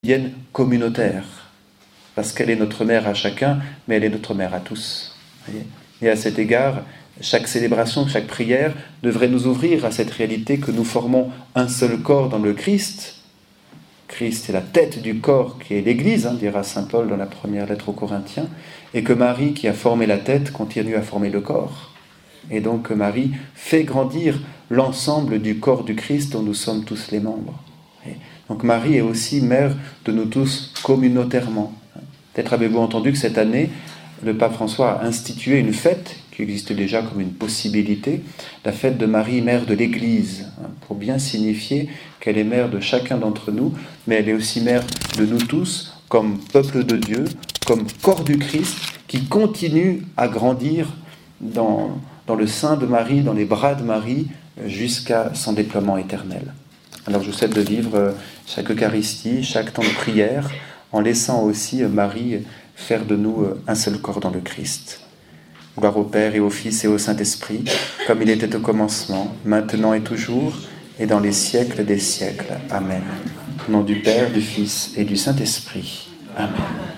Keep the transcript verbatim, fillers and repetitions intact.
quotidienne communautaire, parce qu'elle est notre mère à chacun, mais elle est notre mère à tous. Voyez. Et à cet égard, chaque célébration, chaque prière devrait nous ouvrir à cette réalité que nous formons un seul corps dans le Christ. Christ est la tête du corps qui est l'Église, hein, dira saint Paul dans la première lettre aux Corinthiens, et que Marie, qui a formé la tête, continue à former le corps. Et donc que Marie fait grandir l'ensemble du corps du Christ dont nous sommes tous les membres. Et donc Marie est aussi mère de nous tous communautairement. Peut-être avez-vous entendu que cette année, le pape François a institué une fête qui existe déjà comme une possibilité, la fête de Marie, mère de l'Église, pour bien signifier qu'elle est mère de chacun d'entre nous, mais elle est aussi mère de nous tous, comme peuple de Dieu, comme corps du Christ, qui continue à grandir dans, dans le sein de Marie, dans les bras de Marie, jusqu'à son déploiement éternel. Alors je vous souhaite de vivre chaque Eucharistie, chaque temps de prière, en laissant aussi Marie faire de nous un seul corps dans le Christ. Gloire au Père et au Fils et au Saint-Esprit, comme il était au commencement, maintenant et toujours, et dans les siècles des siècles. Amen. Au nom du Père, du Fils et du Saint-Esprit. Amen.